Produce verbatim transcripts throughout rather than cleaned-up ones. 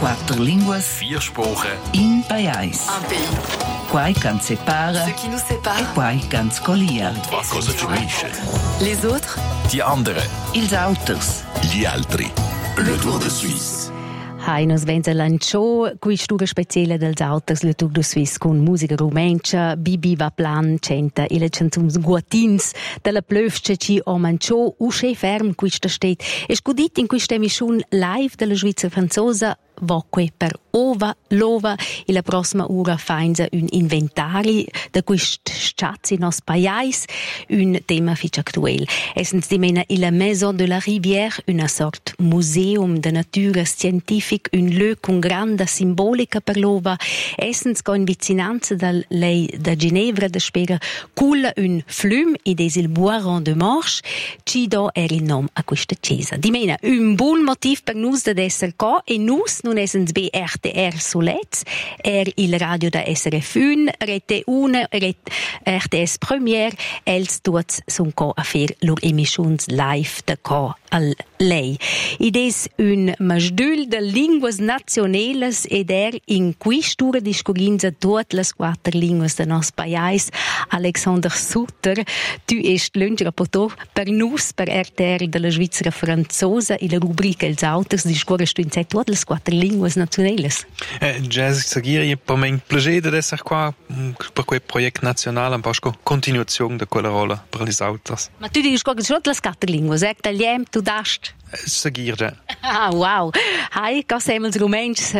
Quattro linguas. Vier Sprachen. In Payais. Un pays. Quai can separa. Ce qui nous sépare. E quai can scolia. Was cosa ci unisce? Les autres. Die anderen. Ils auters. Gli altri. Le Tour de Suisse. Hai nos venza lancio quistura speciale dels auters le Tour de Suisse con musica rumencha, Bibi va plan centa e le canzons guatins della plövsce ci o mancio usce ferm quista stet. E scudit in questa emissione live della Svizzera franzosa voque per ova lova e la prossima ora fainza un inventari da quist schatz in nos paiais un tema fitch actuel. Essens di mena la Maison de la Rivière, una sort museum de natura scientific, un lö con grande simbolica per l'ova. Essens co in vicinanza dal lei da Ginevra da spera culla un flum ed es il Boiron de Morche, ci do er il nom a questa chiesa. Di mena un buon motiv per nus da esser co e nus nun essens be R T R Solets, er il radio da S R F uno, Rete uno, R T S Premiere, els tuots sun co a fer lor emissions live da co al lei. Id es un masdül de linguas nationales ed er in quistura discurinza tuot las quattro linguas de nos paiais. Alexander Sutter, tu est lunch rapporteur per nus per R T R de la Svizzera franzosa e la rubrica Els auters discurres tu in set tuot las quattro linguas nationales. Eh, Jazz Sagiri, per me un piacere di essere qua per quel progetto nazionale, un po' di continuazione di quella rola per gli auters. Ma tu dici che sono le quattro lingue, eh? Tagliem, tu dast? Sagir, già. Ah, wow. Hai, che siamo i rumens,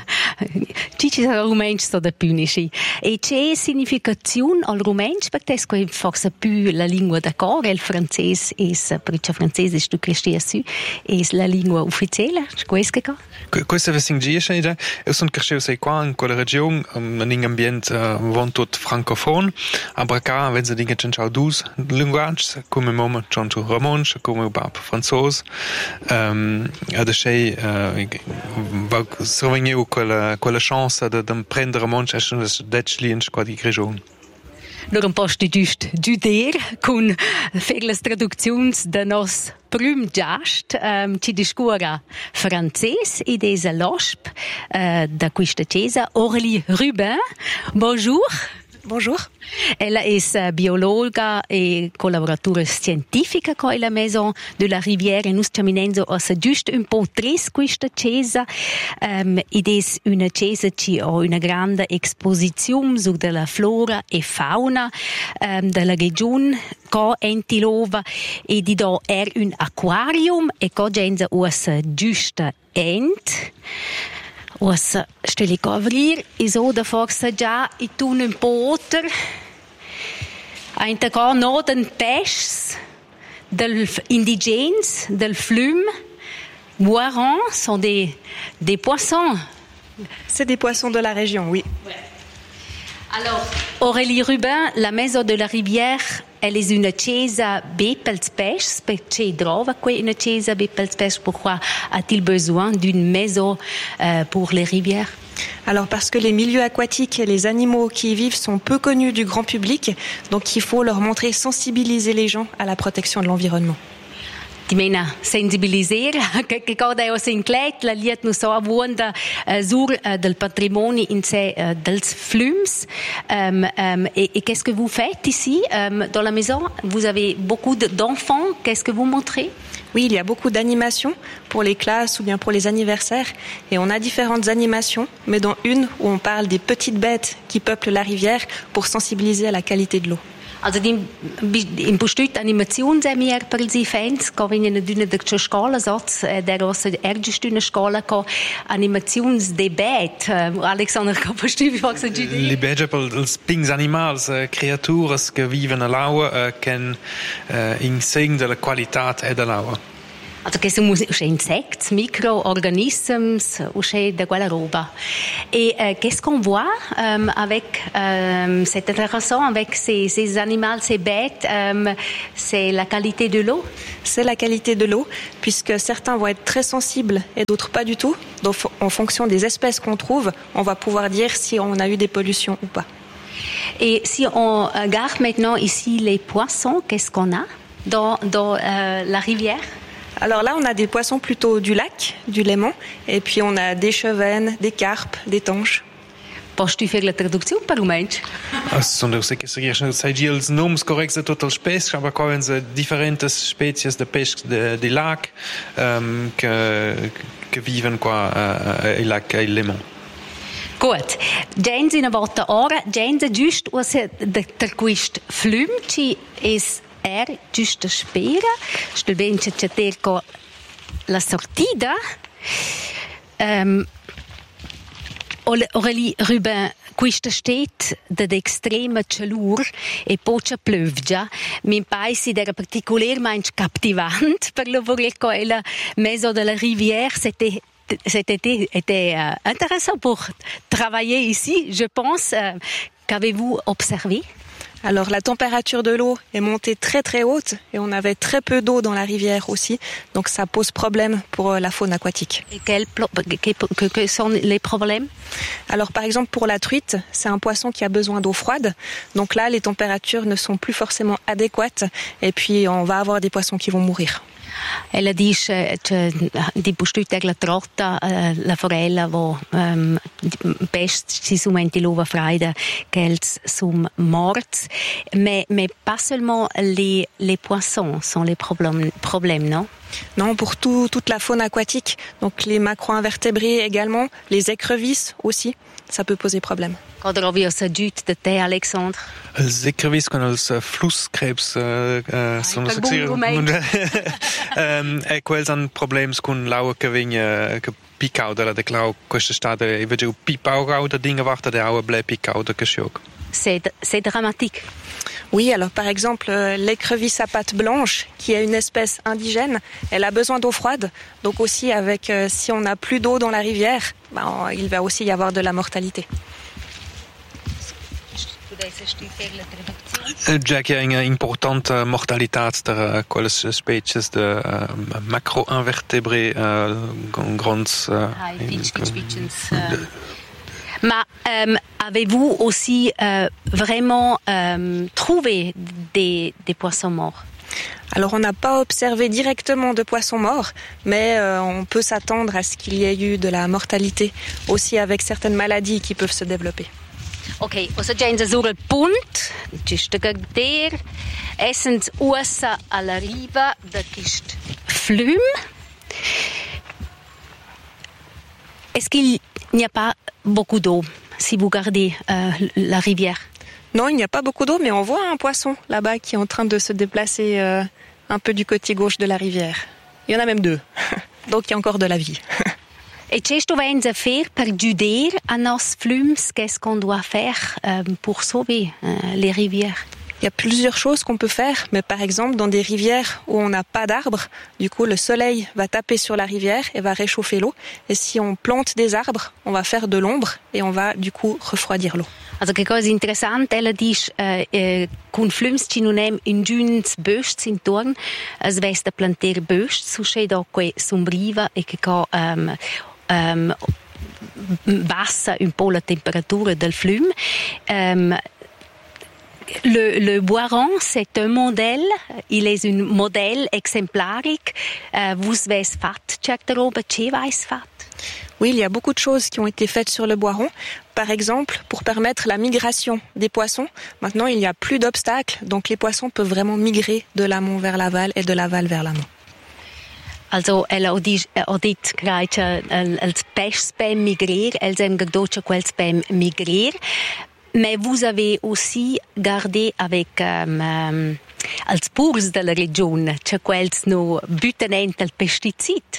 ci sono rumens da punisci. E c'è significazione al rumens, perché è forse più la lingua da cor, il francese, è, perché il francese è tu cresci su, è la lingua ufficiale, questo che Questo è Singisce, io sono cresciuto qua in quella regione, in un ambiente uh, tutto francofone, ma qua, wenn si dicono c'è due linguaggi, come mamma c'è il romanzo, come il papà francese, um, adesso uh, se venivo quella, quella chance di prendere romanzo, è una delle qua di regione. Nur un po' giusto giuder con per le traduzioni da nos prim giast um, ci discura francese ed es a l'osp uh, da questa chiesa Aurélie Rubin. Bonjour. Bonjour. Ella es uh, biologa e collaboratrice scientifica con la Maison de la Rivière e nus caminenzo a sa giusto un po' tres questa chiesa um, ed es una chiesa ci ha una grande esposizione su della flora e fauna um, della regione co entilova e di do er un aquarium e co genza usa giusta ent. Was stelle ich avrir e so da forse già i tun un po' otter ein da no den pêches del indigens del flum Boiron sont des des poissons. C'est des poissons de la région, oui. Ouais. Alors, Aurélie Rubin, la Maison de la Rivière, elle est une chiesa bepels pêches, perché trova qui une chiesa bepels pêches. Pourquoi a-t-il besoin d'une maison euh, pour les rivières? Alors parce que les milieux aquatiques et les animaux qui y vivent sont peu connus du grand public, donc il faut leur montrer, sensibiliser les gens à la protection de l'environnement. Di mena sensibiliser che che coda è sinclet la liet no so avunda uh, sur uh, del patrimonio in sé uh, dels flums um, um, et, et qu'est-ce que vous faites ici um, dans la maison? Vous avez beaucoup d'enfants, qu'est-ce que vous montrez? Oui, il y a beaucoup d'animations pour les classes ou bien pour les anniversaires et on a différentes animations, mais dont une où on parle des petites bêtes qui peuplent la rivière pour sensibiliser à la qualité de l'eau. Also in in postut animationsemier per i fans co venien d'una de che scola soz der rossa ergest una scola co animations de bet Alexander co postut fox di li bege per els pings animals creatures che viven all'aua ken in segn della qualità e dell'aua. Also che sono insectes, micro-organismes, ou chez de quella roba. Et euh, qu'est-ce qu'on voit euh, avec euh, c'est intéressant avec ces, ces animaux, ces bêtes, euh, c'est la qualité de l'eau. C'est la qualité de l'eau, puisque certains vont être très sensibles et d'autres pas du tout. Donc, en fonction des espèces qu'on trouve, on va pouvoir dire si on a eu des pollutions ou pas. Et si on regarde maintenant ici les poissons, qu'est-ce qu'on a dans, dans euh, la rivière? Alors là, on a des poissons plutôt du lac, du Léman, et puis on a des chevennes, des carpes, des tanches. Podes tu faire la traduzione per romensch? Sono se che se sai ils noms corrects total spes, aber quand se differentes species de pesca de, de lac um, que que viven qua uh, il lac il Léman. Gut, gens in a volta ora, gens giust was der quist flümci es er giusto spera, sto ben c'è cerco la sortida. Um, Aurélie Rubin, questa stet d'extrema calur e poca pluvia, min paesi era particolarmente captivante per lavorare con la mezzo della rivière, c'était cet été était euh, intéressant pour travailler ici, je pense. Euh, qu'avez-vous observé? Alors la température de l'eau est montée très très haute et on avait très peu d'eau dans la rivière aussi, donc ça pose problème pour la faune aquatique. Et quels que, que sont les problèmes? Alors par exemple pour la truite, c'est un poisson qui a besoin d'eau froide, donc là les températures ne sont plus forcément adéquates et puis on va avoir des poissons qui vont mourir. Ella dice che di postute la trotta la forella vo um, best si sumenti l'ova fraida qu'elles sont mortes, mais mais pas seulement les les poissons sont les problèmes problèmes non? Non, pour tout, toute la faune aquatique, donc les macro-invertébrés également, les écrevisses aussi, ça peut poser problème. Quand on revient à Jute de thé, Alexandre? Els écrevisses con els uh, flusskrebs uh, uh, sono um, e quels han problems con l'aua che vegna che picau della de clau questa stade e vedo pipau da dinge warta de aua ble picau da casciog. C'est c'est dramatique. Oui, alors par exemple, euh, l'écrevisse à pattes blanches, qui est une espèce indigène, elle a besoin d'eau froide. Donc aussi, avec euh, si on n'a plus d'eau dans la rivière, ben, il va aussi y avoir de la mortalité. Jack ja une importante mortaliteit der quelles species de uh, macro-invertébrés uh, grands. Uh, Mais euh, avez-vous aussi euh, vraiment euh, trouvé des, des poissons morts? Alors on n'a pas observé directement de poissons morts, mais euh, on peut s'attendre à ce qu'il y ait eu de la mortalité, aussi avec certaines maladies qui peuvent se développer. Ok, also gente sur il punt, c'è der, essent ussa alla riva da quist flum. Est-ce qu'il n'y a pas beaucoup d'eau si vous regardez euh, la rivière? Non, il n'y a pas beaucoup d'eau, mais on voit un poisson là-bas qui est en train de se déplacer euh, un peu du côté gauche de la rivière. Il y en a même deux, donc il y a encore de la vie. Et qu'est-ce que vous allez faire pour aider à nos flums? Qu'est-ce qu'on doit faire euh, pour sauver euh, les rivières? Il y a plusieurs choses qu'on peut faire, mais par exemple dans des rivières où on n'a pas d'arbres, du coup le soleil va taper sur la rivière et va réchauffer l'eau. Et si on plante des arbres, on va faire de l'ombre et on va du coup refroidir l'eau. Also che cosa interessante, ella dice eh, eh, con flums ci non hem in giuns bösts intorno, es vesta planter bösts, succede che sombriva e che ca um, um, bassa un po' la temperatura del flum. Um, Le, le Boiron, c'est un modèle, il est un modèle exemplarique. Euh, vous avez fait quelque chose, tu as fait? Oui, il y a beaucoup de choses qui ont été faites sur le Boiron. Par exemple, pour permettre la migration des poissons, maintenant il n'y a plus d'obstacles, donc les poissons peuvent vraiment migrer de l'amont vers l'aval et de l'aval vers l'amont. Also, ella ha dit che els peixs pem migrir, els hem gadotxa quels pem migrir. Mais vous avez aussi gardé avec um, als purs de la région, c'è quels no butenent al pesticide.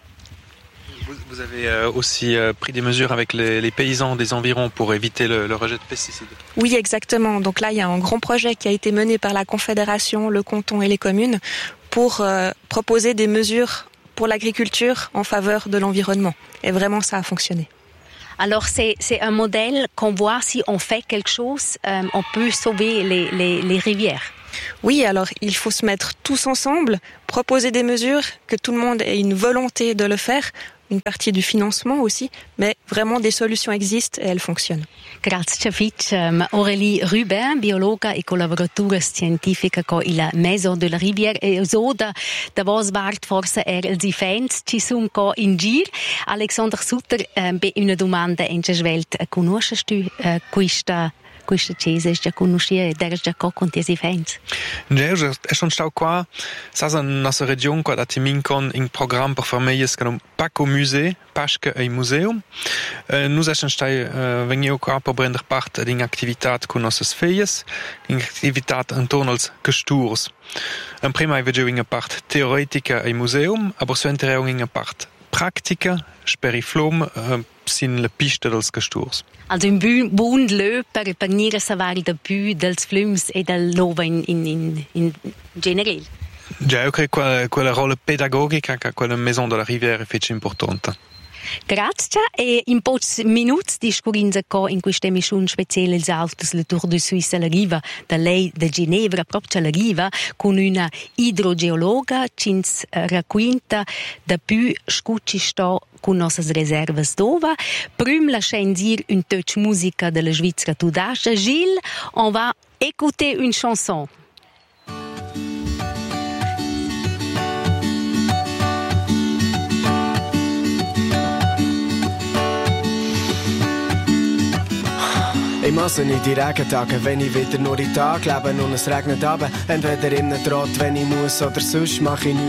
Vous avez euh, aussi euh, pris des mesures avec les, les paysans des environs pour éviter le, le rejet de pesticides. Oui, exactement. Donc là, il y a un grand projet qui a été mené par la Confédération, le canton et les communes pour euh, proposer des mesures pour l'agriculture en faveur de l'environnement. Et vraiment, ça a fonctionné. Alors, c'est, c'est un modèle qu'on voit si on fait quelque chose, euh, on peut sauver les, les, les rivières. Oui, alors il faut se mettre tous ensemble, proposer des mesures, que tout le monde ait une volonté de le faire une partie du financement aussi, mais vraiment des solutions existent et elles fonctionnent. Grazie fitch. Um, Aurélie Rubin, biologa e collaboratura scientifica con il Maison de la Rivière e so da, da vos vart forse er els fans ci sun co in gir. Alexander Sutter, um, be una domanda in svelt. Conosci tu uh, questa questa chiesa già conoscia der già co con tiesi fans? Ja, è schon stau qua. Sa sa nostra region qua da Timincon in programma per famiglie che non Paco Musée, Pasca e Museum. Uh, nus è schon stai uh, venio qua per prender part in attività con nostre figlie, in attività intorno als gesturs. In prima vedo in part teoretica e museum, aber so entereo in part pratica, speriflom, uh, sin le piste dels gesturs. Also un bu- buon löper per nire savare da più dels flums e del lova in, in, in, in generale. Ja, io credo che quella ruolo pedagogica che quella Maison de la Rivière è importante. Grazie e in pochi minuti discurinza co in questa emissione speciale els autos le Tour de Suisse alla riva da lei de Ginevra proprio alla riva con una idrogeologa ci racconta da più scucci sto con nostre reserves d'ova. Prima lasciamo dire un touch musica della Svizzera Tudascia. Gilles, on va écouter une chanson. Ich muss nicht die Regentage, wenn ich wieder nur in Tag lebe und es regnet runter. Entweder im Trott, wenn ich muss, oder sonst mach ich nichts.